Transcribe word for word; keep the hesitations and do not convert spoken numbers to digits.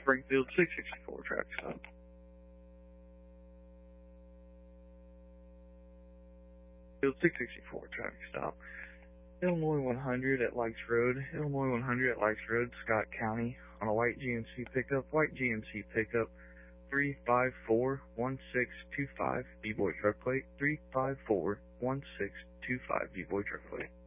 Springfield six sixty-four traffic stop. Field six sixty-four traffic stop. Illinois one hundred at Lakes Road. Illinois one hundred at Lakes Road, Scott County, on a white G M C pickup. White G M C pickup three five four one six two five, B-Boy truck plate three five four one six two five, B-Boy truck plate.